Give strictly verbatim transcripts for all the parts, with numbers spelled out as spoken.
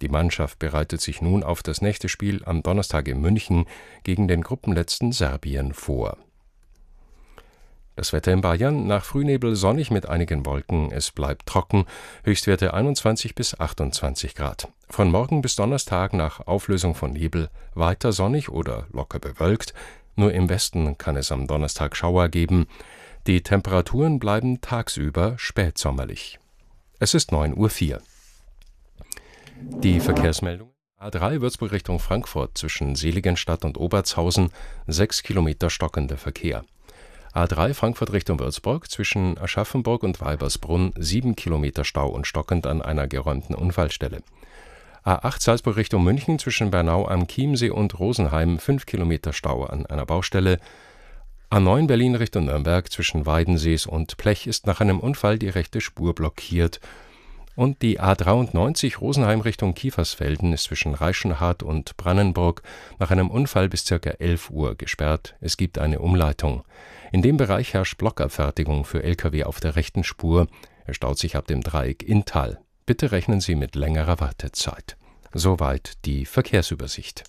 Die Mannschaft bereitet sich nun auf das nächste Spiel am Donnerstag in München gegen den Gruppenletzten Serbien vor. Das Wetter in Bayern: nach Frühnebel sonnig mit einigen Wolken, es bleibt trocken, Höchstwerte einundzwanzig bis achtundzwanzig Grad. Von morgen bis Donnerstag nach Auflösung von Nebel weiter sonnig oder locker bewölkt, nur im Westen kann es am Donnerstag Schauer geben. Die Temperaturen bleiben tagsüber spätsommerlich. Es ist neun Uhr vier. Die Verkehrsmeldung: A drei Würzburg Richtung Frankfurt zwischen Seligenstadt und Obertshausen, sechs Kilometer stockender Verkehr. A drei Frankfurt Richtung Würzburg zwischen Aschaffenburg und Weibersbrunn, sieben Kilometer Stau und stockend an einer geräumten Unfallstelle. A acht Salzburg Richtung München zwischen Bernau am Chiemsee und Rosenheim, fünf Kilometer Stau an einer Baustelle. A neun Berlin Richtung Nürnberg zwischen Weidensees und Plech ist nach einem Unfall die rechte Spur blockiert. Und die A dreiundneunzig Rosenheim Richtung Kiefersfelden ist zwischen Reichenhart und Brannenburg nach einem Unfall bis ca. elf Uhr gesperrt. Es gibt eine Umleitung. In dem Bereich herrscht Blockabfertigung für L K W auf der rechten Spur. Er staut sich ab dem Dreieck Inntal. Bitte rechnen Sie mit längerer Wartezeit. Soweit die Verkehrsübersicht.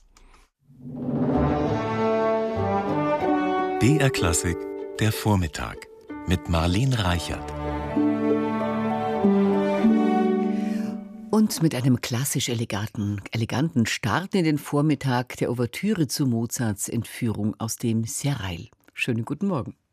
B R Klassik, der Vormittag mit Marleen Reichert. Und mit einem klassisch eleganten, eleganten Start in den Vormittag der Ouvertüre zu Mozarts Entführung aus dem Serail. Schönen guten Morgen.